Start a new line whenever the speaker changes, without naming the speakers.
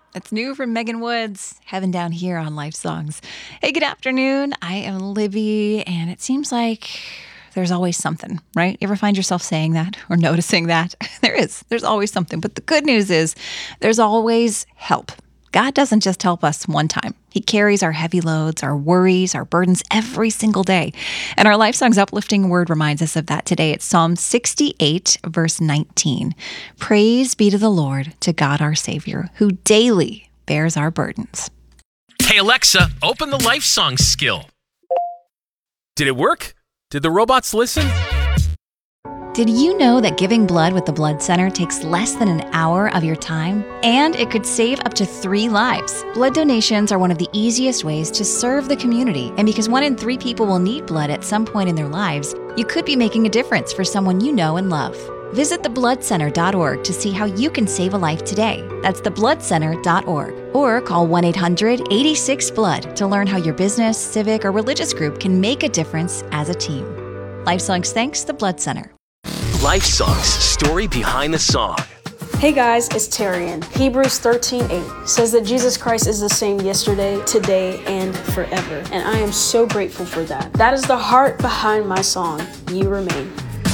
That's new from Megan Woods, Heaven Down Here on Life Songs. Hey, good afternoon. I am Libby, and it seems like there's always something, right? You ever find yourself saying that or noticing that? There's always something. But the good news is there's always help. God doesn't just help us one time. He carries our heavy loads, our worries, our burdens every single day. And our Life Songs uplifting word reminds us of that today. It's Psalm 68, verse 19. Praise be to the Lord, to God our Savior, who daily bears our burdens.
Hey Alexa, open the Life Songs skill. Did it work? Did the robots listen?
Did you know that giving blood with the Blood Center takes less than an hour of your time? And it could save up to 3 lives. Blood donations are one of the easiest ways to serve the community. And because 1 in 3 people will need blood at some point in their lives, you could be making a difference for someone you know and love. Visit thebloodcenter.org to see how you can save a life today. That's thebloodcenter.org. Or call 1-800-86-BLOOD to learn how your business, civic, or religious group can make a difference as a team. Life Songs thanks the Blood Center.
Life Songs, story behind the song.
Hey guys, it's Tarian. Hebrews 13:8 says that Jesus Christ is the same yesterday, today, and forever. And I am so grateful for that. That is the heart behind my song, You Remain.